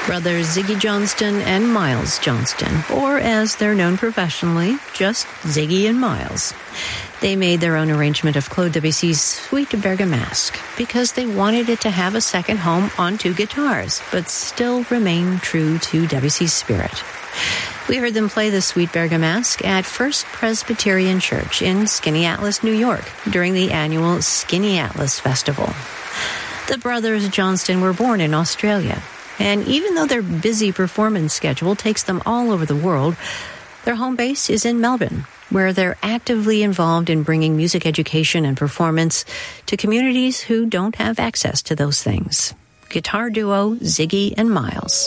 Brothers Ziggy Johnston and Miles Johnston, or as they're known professionally, just Ziggy and Miles. They made their own arrangement of Claude Debussy's Suite Bergamasque because they wanted it to have a second home on two guitars, but still remain true to Debussy's spirit. We heard them play the Suite Bergamasque at First Presbyterian Church in Skaneateles, New York, during the annual Skaneateles Festival. The brothers Johnston were born in Australia, and even though their busy performance schedule takes them all over the world, their home base is in Melbourne, where they're actively involved in bringing music education and performance to communities who don't have access to those things. Guitar duo Ziggy and Miles.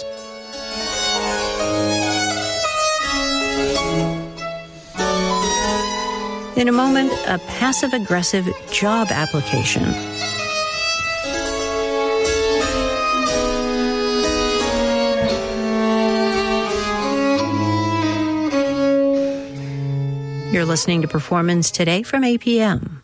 In a moment, a passive-aggressive job application. You're listening to Performance Today from APM.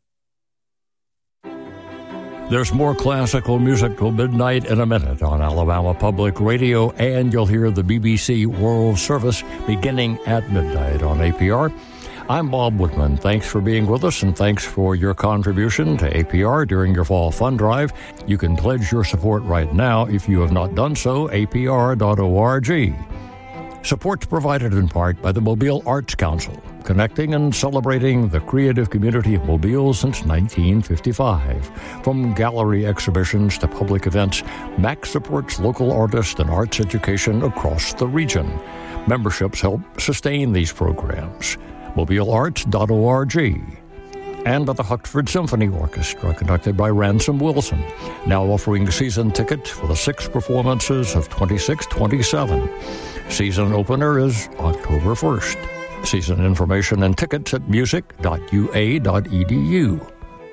There's more classical music till midnight in a minute on Alabama Public Radio, and you'll hear the BBC World Service beginning at midnight on APR. I'm Bob Woodman. Thanks for being with us, and thanks for your contribution to APR during your Fall Fund Drive. You can pledge your support right now if you have not done so, apr.org. Support provided in part by the Mobile Arts Council, connecting and celebrating the creative community of Mobile since 1955. From gallery exhibitions to public events, MAC supports local artists and arts education across the region. Memberships help sustain these programs. MobileArts.org. And by the Huckford Symphony Orchestra, conducted by Ransom Wilson, now offering season tickets for the 6 performances of 26-27. Season opener is October 1st. Season information and tickets at music.ua.edu.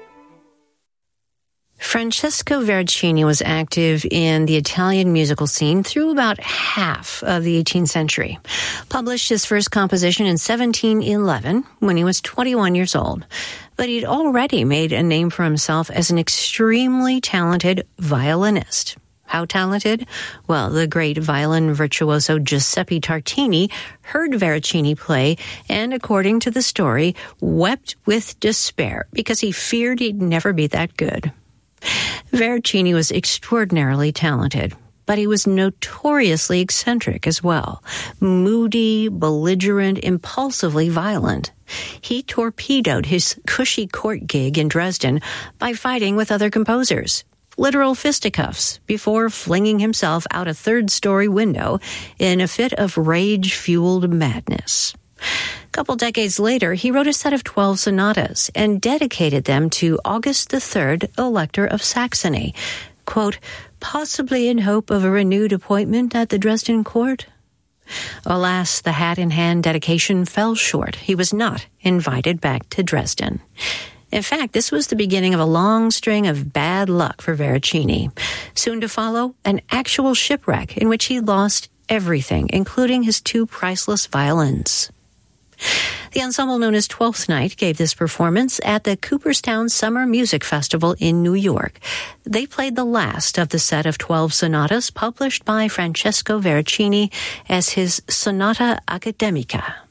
Francesco Veracini was active in the Italian musical scene through about half of the 18th century. Published his first composition in 1711 when he was 21 years old. But he'd already made a name for himself as an extremely talented violinist. How talented? Well, the great violin virtuoso Giuseppe Tartini heard Veracini play and, according to the story, wept with despair because he feared he'd never be that good. Veracini was extraordinarily talented, but he was notoriously eccentric as well. Moody, belligerent, impulsively violent. He torpedoed his cushy court gig in Dresden by fighting with other composers. Literal fisticuffs before flinging himself out a third-story window in a fit of rage-fueled madness. A couple decades later, he wrote a set of 12 sonatas and dedicated them to August III, Elector of Saxony, quote, possibly in hope of a renewed appointment at the Dresden court. Alas, the hat-in-hand dedication fell short. He was not invited back to Dresden. In fact, this was the beginning of a long string of bad luck for Veracini. Soon to follow, an actual shipwreck in which he lost everything, including his 2 priceless violins. The ensemble known as Twelfth Night gave this performance at the Cooperstown Summer Music Festival in New York. They played the last of the set of 12 sonatas published by Francesco Veracini as his Sonata Academica.